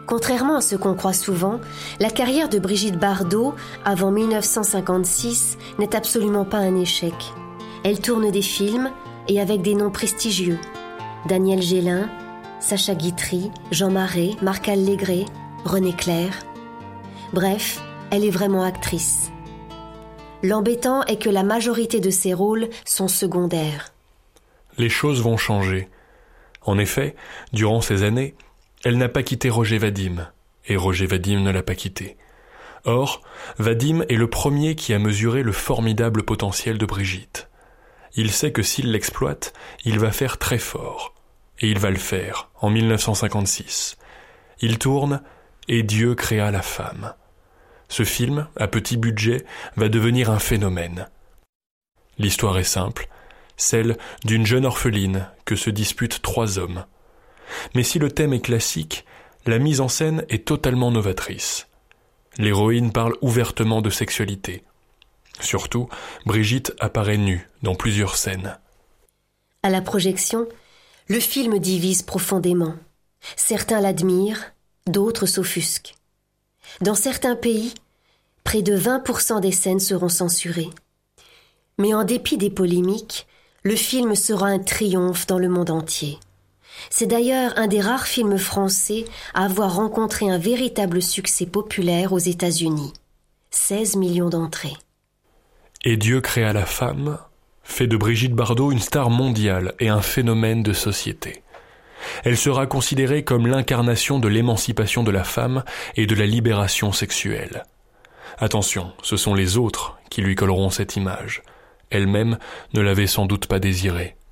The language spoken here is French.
Contrairement à ce qu'on croit souvent, la carrière de Brigitte Bardot, avant 1956, n'est absolument pas un échec. Elle tourne des films, et avec des noms prestigieux. Daniel Gélin, Sacha Guitry, Jean Marais, Marc Allégré, René Clair. Bref, elle est vraiment actrice. L'embêtant est que la majorité de ses rôles sont secondaires. Les choses vont changer. En effet, durant ces années, elle n'a pas quitté Roger Vadim, et Roger Vadim ne l'a pas quittée. Or, Vadim est le premier qui a mesuré le formidable potentiel de Brigitte. Il sait que s'il l'exploite, il va faire très fort. Et il va le faire, en 1956. Il tourne « Et Dieu créa la femme ». Ce film, à petit budget, va devenir un phénomène. L'histoire est simple, celle d'une jeune orpheline que se disputent 3 hommes. Mais si le thème est classique, la mise en scène est totalement novatrice. L'héroïne parle ouvertement de sexualité. Surtout, Brigitte apparaît nue dans plusieurs scènes. À la projection, le film divise profondément. Certains l'admirent, d'autres s'offusquent. Dans certains pays, près de 20% des scènes seront censurées. Mais en dépit des polémiques, le film sera un triomphe dans le monde entier. C'est d'ailleurs un des rares films français à avoir rencontré un véritable succès populaire aux États-Unis. 16 millions d'entrées. Et Dieu créa la femme fait de Brigitte Bardot une star mondiale et un phénomène de société. Elle sera considérée comme l'incarnation de l'émancipation de la femme et de la libération sexuelle. Attention, ce sont les autres qui lui colleront cette image. Elle-même ne l'avait sans doute pas désirée.